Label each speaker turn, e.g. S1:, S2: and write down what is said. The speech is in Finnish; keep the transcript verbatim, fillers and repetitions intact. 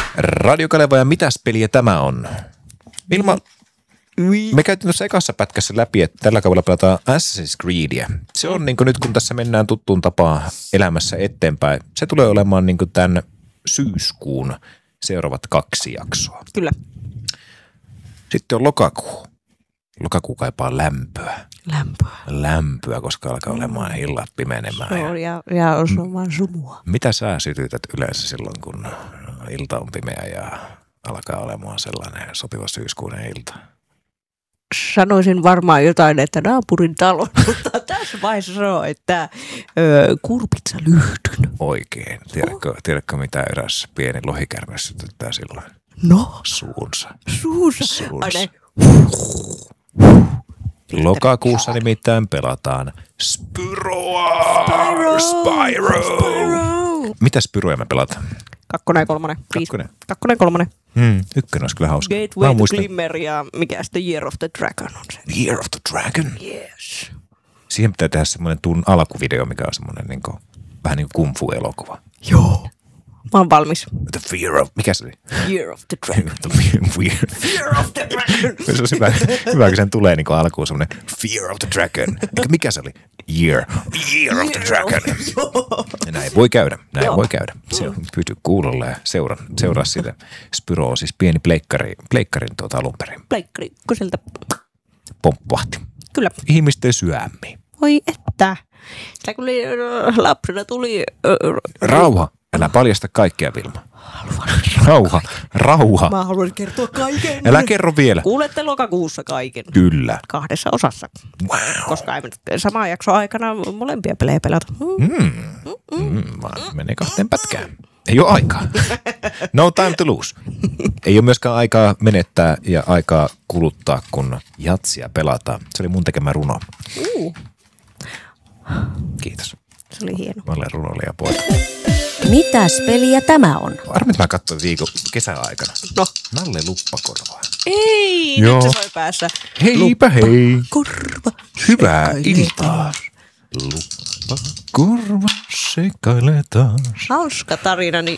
S1: Radio Kaleva ja mitäs peliä tämä on? Ilma, me käytiin tuossa ekassa pätkässä läpi, että tällä kaudella pelataan Assassin's Creedia. Se on niin kuin nyt, kun tässä mennään tuttuun tapaan elämässä eteenpäin. Se tulee olemaan niin kuin tämän syyskuun seuraavat kaksi jaksoa.
S2: Kyllä.
S1: Sitten on lokakuu. Lokakuu kaipaa lämpöä.
S2: Lämpöä.
S1: Lämpöä, koska alkaa olemaan illat pimenemään.
S2: Se on, ja, ja on vaan sumua.
S1: Mitä sä sytytät yleensä silloin, kun ilta on pimeä ja alkaa olemaan sellainen sopiva syyskuinen ilta?
S2: Sanoisin varmaan jotain, että naapurin talo, mutta tässä vaiheessa sanoo, että ö, kurpitsalyhdyn.
S1: Oikein. Tiedätkö, tiedätkö mitä eräs pieni lohikärme sytyttää silloin?
S2: No.
S1: Suunsa.
S2: Suunsa.
S1: Suunsa. Lokakuussa nimittäin pelataan Spyroa.
S2: Spyro.
S1: Spyro.
S2: Spyro.
S1: Mitä Spyroja me pelataan?
S2: Kakkonen ja kolmonen.
S1: Kakkonen.
S2: Kakkonen ja kolmonen.
S1: Hmm, ykkönen olisi kyllä hauska.
S2: Gateway to Glimmer ja mikä sitten Year of the Dragon on se.
S1: Year of the Dragon?
S2: Yes.
S1: Siihen pitää tehdä semmoinen tun alkuvideo, mikä on semmoinen niin kuin, vähän niin kuin kung fu-elokuva.
S2: Joo. Mä oon valmis.
S1: The Fear of... Mikä se oli?
S2: Year of the Dragon.
S1: Fear of the Dragon. Se on hyvä, hyvä, kun sen tulee niin kuin alkuun semmoinen Fear of the Dragon. Eikä mikä se oli? Year. Year of the Dragon. Ja näin voi käydä. Näin Joo. voi käydä. Se on pysy kuulolla ja seuraa, seuraa sitä. Spyro on siis pieni pleikkari, pleikkarin tuota alun perin.
S2: Pleikkari, kun sieltä
S1: pomppahti.
S2: Kyllä.
S1: Ihmisten syömmiin.
S2: Oi että. Sitä kun lapsena tuli...
S1: Rauha. Älä paljasta kaikkea, Vilma. Rauha, rauha.
S2: Mä haluan kertoa kaiken.
S1: Älä kerro vielä.
S2: Kuulette lokakuussa kaiken.
S1: Kyllä.
S2: Kahdessa osassa.
S1: Wow.
S2: Koska ei samaan jakson aikana molempia pelejä pelata.
S1: Mm. Mm. Mm. Vaan menee kahteen pätkään. Ei ole aikaa. No time to lose. Ei ole myöskään aikaa menettää ja aikaa kuluttaa, kun jatsia pelataan. Se oli mun tekemä runo.
S2: Uh.
S1: Kiitos.
S2: Se oli hieno.
S1: Mä olen runoilija poika.
S3: Mitäs peliä tämä on?
S1: Arvit mä katsoin viikon kesäaikana.
S2: No.
S1: Nalle Luppakorvaa.
S2: Ei,
S1: Joo.
S2: nyt se soi päässä.
S1: Heipä hei.
S2: Korva.
S1: Hyvää iltaa. Luppakorva seikailee taas.
S2: Hauska tarina, niin